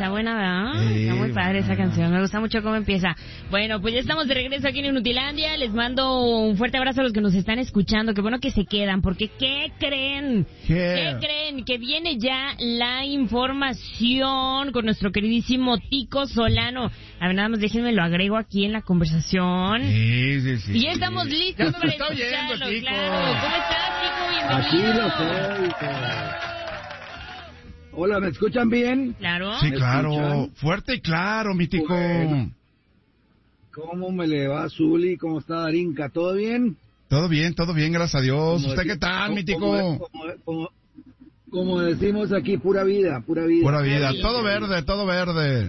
está buena, ¿verdad? Está muy padre esa canción, me gusta mucho cómo empieza. Bueno, pues ya estamos de regreso aquí en Inutilandia, les mando un fuerte abrazo a los que nos están escuchando, qué bueno que se quedan, porque ¿qué creen? ¿Qué creen? Que viene ya la información con nuestro queridísimo Tico Solano. A ver, nada más déjenme lo agrego aquí en la conversación. Sí. Y ya estamos listos para escucharlo, claro. ¿Cómo estás, Tico? Aquí Bienvenido. lo estoy. Hola, ¿me escuchan bien? Claro. Sí, claro. escuchan? Fuerte y claro, mi Tico. Bueno. ¿Cómo me le va, Zuli? ¿Cómo está Darinka? ¿Todo bien? Todo bien, gracias a Dios. ¿Usted qué tal, mi Tico? Como decimos aquí, pura vida. Pura vida, todo verde.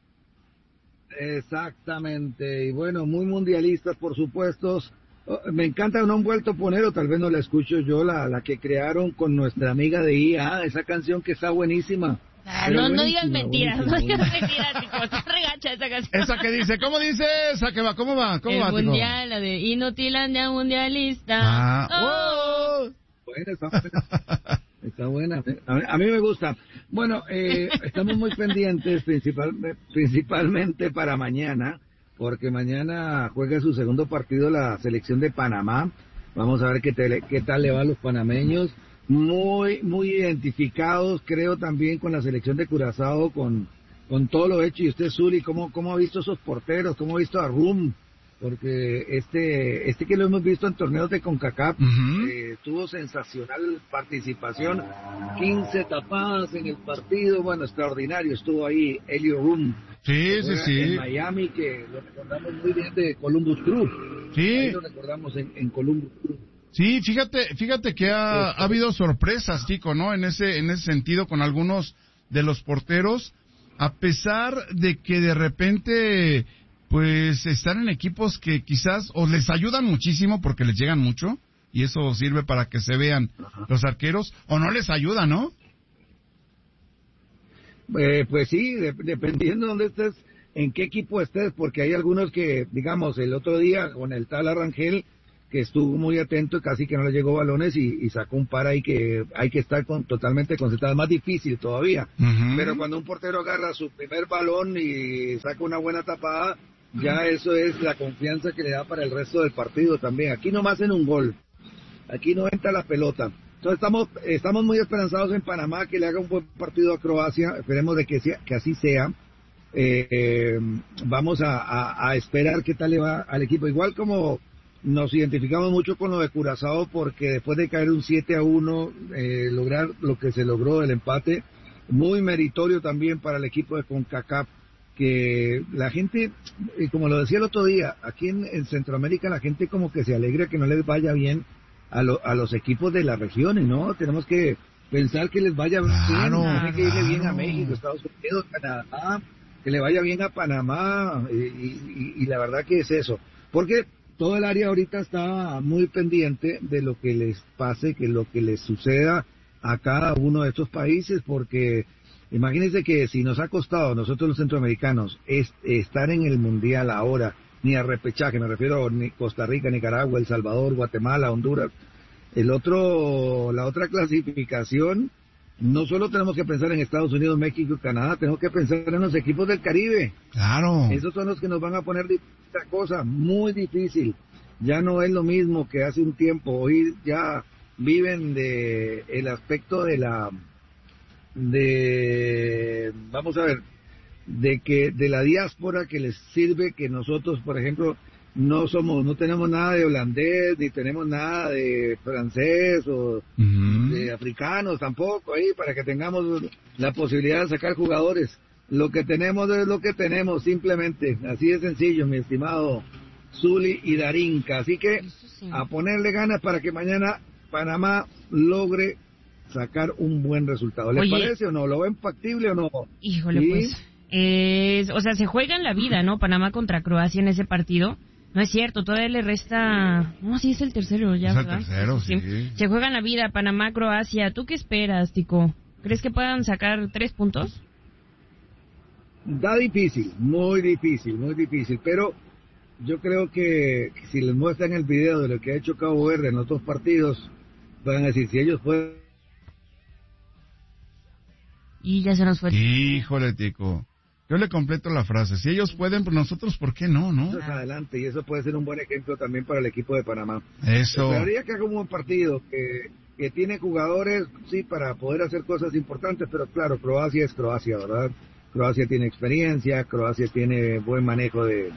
Exactamente. Y bueno, muy mundialistas, por supuesto. Me encanta, no han vuelto a poner, o tal vez no la escucho yo, la que crearon con nuestra amiga de IA, esa canción que está buenísima. No digas mentiras, Tico. Está regacha esa canción. Esa que dice, ¿cómo dice esa que va? ¿Cómo va, El Tico? mundial, la de Inutilandia mundialista. Bueno, está buena. A mí me gusta. Bueno, estamos muy pendientes, principalmente para mañana, porque mañana juega su segundo partido la selección de Panamá. Vamos a ver qué tal le va a los panameños. Muy identificados, creo, también con la selección de Curazao, con todo lo hecho. Y usted, Zuli, ¿cómo ha visto esos porteros? ¿Cómo ha visto a Rum? Porque este que lo hemos visto en torneos de CONCACAF, tuvo sensacional participación, 15 tapadas en el partido, bueno, extraordinario, estuvo ahí Elio Rum. Sí. En Miami, que lo recordamos muy bien de Columbus Crew. Sí. Ahí lo recordamos en Columbus Crew. Sí, fíjate que ha habido sorpresas, Tico, ¿no? En ese sentido, con algunos de los porteros, a pesar de que de repente, pues, están en equipos que quizás o les ayudan muchísimo porque les llegan mucho, y eso sirve para que se vean los arqueros, o no les ayuda, ¿no? Pues sí, dependiendo de dónde estés, en qué equipo estés, porque hay algunos que, digamos, el otro día con el tal Arrangel, que estuvo muy atento y casi que no le llegó balones y sacó un par ahí que hay que estar totalmente concentrado, es más difícil todavía. Pero cuando un portero agarra su primer balón y saca una buena tapada, ya eso es la confianza que le da para el resto del partido también. Aquí nomás en un gol, aquí no entra la pelota. Entonces estamos muy esperanzados en Panamá que le haga un buen partido a Croacia, esperemos de que así sea. Vamos a esperar qué tal le va al equipo, igual como nos identificamos mucho con lo de Curazao, porque después de caer un 7-1, lograr lo que se logró, el empate, muy meritorio también para el equipo de CONCACAF, que la gente, como lo decía el otro día, aquí en Centroamérica la gente como que se alegra que no les vaya bien a los equipos de las regiones, ¿no? Tenemos que pensar que les vaya bien, tiene que irle bien a México, Estados Unidos, Canadá, que le vaya bien a Panamá, y la verdad que es eso, porque todo el área ahorita está muy pendiente de lo que les pase, que lo que les suceda a cada uno de estos países, porque imagínense que si nos ha costado a nosotros los centroamericanos estar en el Mundial ahora, ni a repechaje, me refiero a Costa Rica, Nicaragua, El Salvador, Guatemala, Honduras, la otra clasificación, no solo tenemos que pensar en Estados Unidos, México y Canadá, tenemos que pensar en los equipos del Caribe. Claro. Esos son los que nos van a poner esta cosa muy difícil. Ya no es lo mismo que hace un tiempo. Hoy ya viven el aspecto vamos a ver, de la diáspora, que les sirve que nosotros, por ejemplo, no tenemos nada de holandés, ni tenemos nada de francés o de africanos tampoco ahí, para que tengamos la posibilidad de sacar jugadores. Lo que tenemos es lo que tenemos, simplemente, así de sencillo, mi estimado Zuli y Darinka. Así que a ponerle ganas para que mañana Panamá logre sacar un buen resultado. ¿Les parece o no? ¿Lo ven factible o no? Híjole, ¿sí? Pues, o sea, se juega en la vida, ¿no? Panamá contra Croacia en ese partido. No es cierto, todavía le resta... No, sí, es el tercero ya, ¿verdad? Es el tercero, sí. Se juega en la vida, Panamá, Croacia. ¿Tú qué esperas, Tico? ¿Crees que puedan sacar 3 puntos? Da difícil, muy difícil, pero yo creo que si les muestran el video de lo que ha hecho Cabo Verde en los 2 partidos, van a decir, si ellos pueden Y ya se nos fue. Híjole, Tico. Yo le completo la frase. Si ellos pueden, pues nosotros, ¿por qué no, no? Entonces, adelante, y eso puede ser un buen ejemplo también para el equipo de Panamá. Eso. Esperaría que haga un buen partido, que tiene jugadores, sí, para poder hacer cosas importantes, pero claro, Croacia es Croacia, ¿verdad? Croacia tiene experiencia, Croacia tiene buen manejo de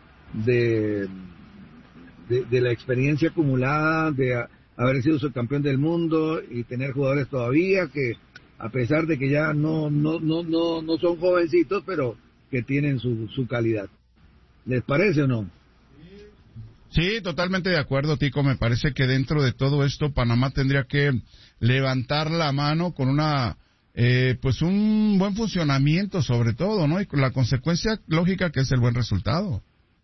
la experiencia acumulada, de haber sido subcampeón del mundo y tener jugadores todavía que, a pesar de que ya no son jovencitos, pero que tienen su calidad. ¿Les parece o no? Sí, totalmente de acuerdo, Tico. Me parece que dentro de todo esto Panamá tendría que levantar la mano con pues un buen funcionamiento sobre todo, ¿no? Y con la consecuencia lógica que es el buen resultado.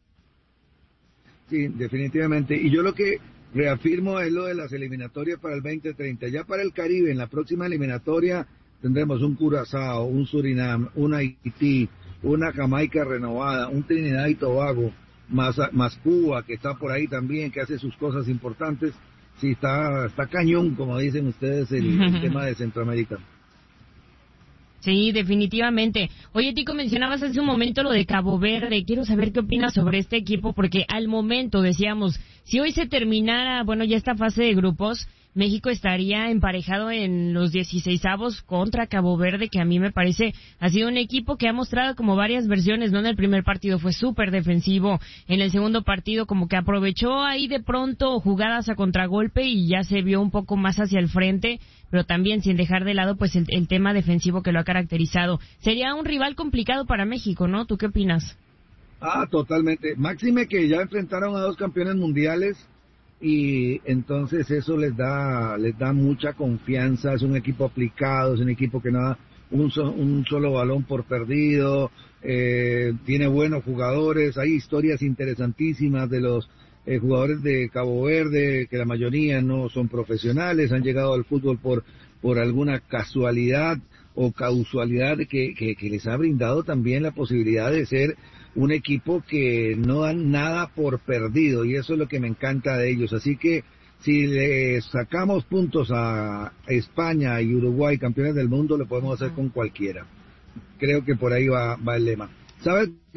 Sí, definitivamente. Y yo lo que reafirmo es lo de las eliminatorias para el 2030. Ya para el Caribe, en la próxima eliminatoria, tendremos un Curazao, un Surinam, un Haití, una Jamaica renovada, un Trinidad y Tobago, más Cuba, que está por ahí también, que hace sus cosas importantes. Sí, está cañón, como dicen ustedes, el tema de Centroamérica. Sí, definitivamente. Oye, Tico, mencionabas hace un momento lo de Cabo Verde. Quiero saber qué opinas sobre este equipo, porque al momento decíamos, si hoy se terminara, bueno, ya esta fase de grupos, México estaría emparejado en los 16avos contra Cabo Verde, que a mí me parece ha sido un equipo que ha mostrado como varias versiones, ¿no? En el primer partido fue súper defensivo, en el segundo partido como que aprovechó ahí de pronto jugadas a contragolpe y ya se vio un poco más hacia el frente, pero también sin dejar de lado pues el tema defensivo que lo ha caracterizado. Sería un rival complicado para México, ¿no? ¿Tú qué opinas? Totalmente. Máxime que ya enfrentaron a 2 campeones mundiales y entonces eso les da mucha confianza. Es un equipo aplicado, es un equipo que no da un solo balón por perdido, tiene buenos jugadores, hay historias interesantísimas de los jugadores de Cabo Verde, que la mayoría no son profesionales, han llegado al fútbol por alguna casualidad o causalidad que les ha brindado también la posibilidad de ser un equipo que no dan nada por perdido, y eso es lo que me encanta de ellos. Así que si le sacamos puntos a España y Uruguay, campeones del mundo, lo podemos hacer con cualquiera. Creo que por ahí va el lema. ¿Sabes